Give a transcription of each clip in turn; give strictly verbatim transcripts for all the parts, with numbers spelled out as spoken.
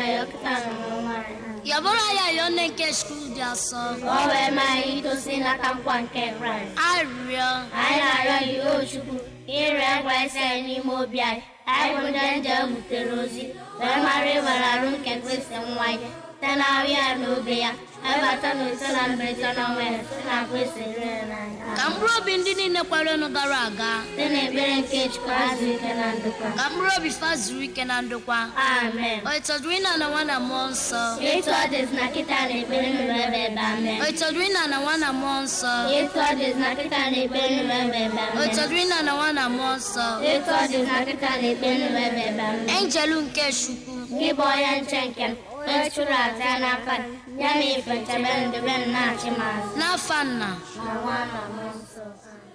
Yabora yone ke school dia so. Owe mai to sina kampwan ke right. Aria. Ai na yo yo chuku. Ire wa se ni mo bia. Ai mo danja muterozi. Ba mare wararun ke kwese mwai. Tana wi anobia. Eba tanu sana mbetana we. Na kwese rena. Kambro bindini ne kwalo no garaga. Tene beren ke chkazi kenandukwa. Kambro bi fazuri kenandukwa. Amen. O itodwina na wana monso. Yeto ades na kita ne beren bebe amen. O itodwina na wana monso. Yeto ades na kita ne beren bebe amen. O itodwina na wana monso. Yeto ades na kita ne beren bebe amen. Angelu nke shuku. Giboyan chenken. Echura tana fan. Yami fete ben de ben na chimas. Na fanna. Na wana monso.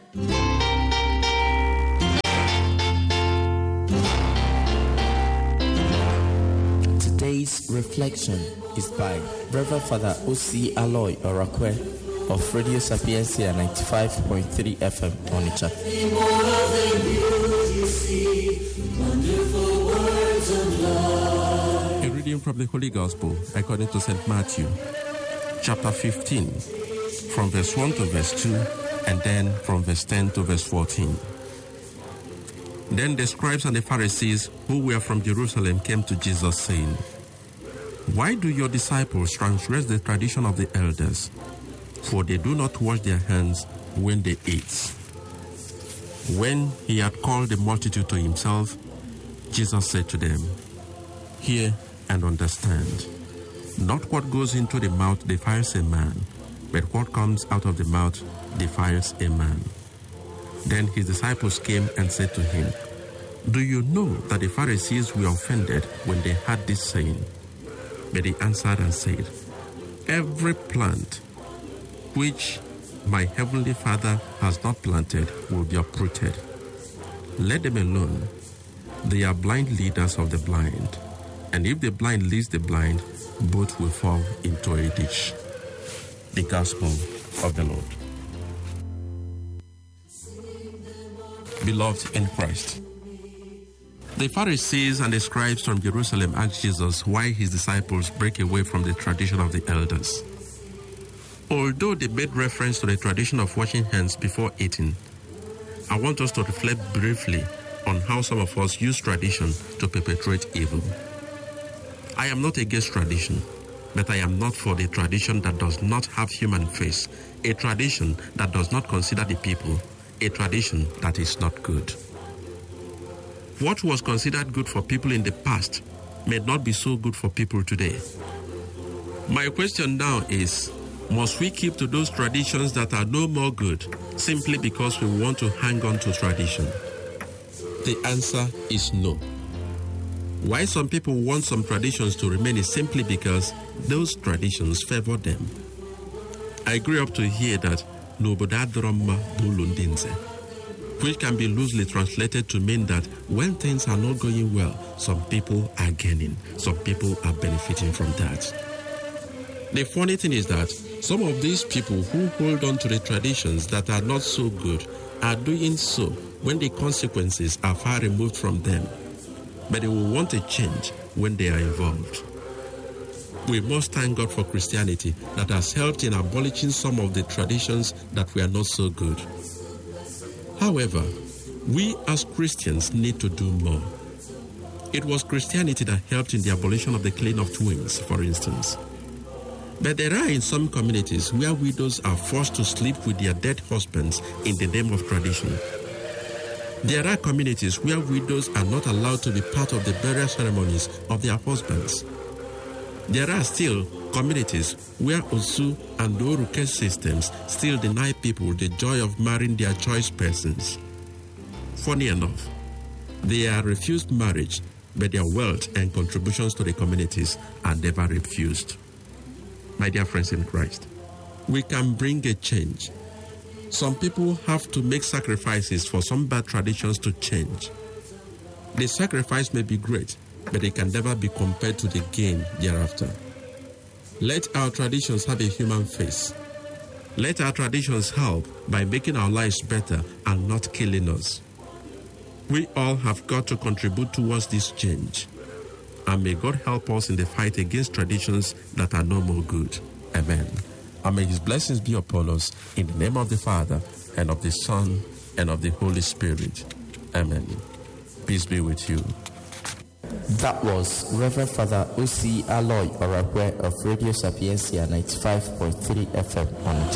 Today's reflection is by Reverend Father O C Aloy Orakwe of Radio Sapiencia ninety-five point three F M Onitsha. A reading from the Holy Gospel according to Saint Matthew, chapter fifteen, from verse one to verse two, and then from verse ten to verse fourteen. Then the scribes and the Pharisees who were from Jerusalem came to Jesus, saying, "Why do your disciples transgress the tradition of the elders? For they do not wash their hands when they eat." When he had called the multitude to himself, Jesus said to them, "Hear and understand. Not what goes into the mouth defiles a man, but what comes out of the mouth defiles a man." Then his disciples came and said to him, "Do you know that the Pharisees were offended when they heard this saying?" But he answered and said, "Every plant which my heavenly Father has not planted will be uprooted. Let them alone. They are blind leaders of the blind. And if the blind leads the blind, both will fall into a ditch." The Gospel of the Lord. Beloved in Christ, the Pharisees and the scribes from Jerusalem asked Jesus why his disciples break away from the tradition of the elders. Although they made reference to the tradition of washing hands before eating, I want us to reflect briefly on how some of us use tradition to perpetrate evil. I am not against tradition, but I am not for the tradition that does not have human face, a tradition that does not consider the people, a tradition that is not good. What was considered good for people in the past may not be so good for people today. My question now is, must we keep to those traditions that are no more good simply because we want to hang on to tradition? The answer is no. Why some people want some traditions to remain is simply because those traditions favor them. I grew up to hear that Nobodadroma Bulundinze, which can be loosely translated to mean that when things are not going well, some people are gaining, some people are benefiting from that. The funny thing is that some of these people who hold on to the traditions that are not so good are doing so when the consequences are far removed from them, but they will want a change when they are involved. We must thank God for Christianity that has helped in abolishing some of the traditions that were not so good. However, we as Christians need to do more. It was Christianity that helped in the abolition of the killing of twins, for instance. But there are in some communities where widows are forced to sleep with their dead husbands in the name of tradition. There are communities where widows are not allowed to be part of the burial ceremonies of their husbands. There are still communities where Osu and Oruke systems still deny people the joy of marrying their choice persons. Funny enough, they are refused marriage, but their wealth and contributions to the communities are never refused. My dear friends in Christ, we can bring a change. Some people have to make sacrifices for some bad traditions to change. The sacrifice may be great, but it can never be compared to the gain thereafter. Let our traditions have a human face. Let our traditions help by making our lives better and not killing us. We all have got to contribute towards this change. And may God help us in the fight against traditions that are no more good. Amen. And may his blessings be upon us in the name of the Father, and of the Son, and of the Holy Spirit. Amen. Peace be with you. That was Reverend Father O C Aloy Orakwe of Radio Sapiencia ninety-five point three F M on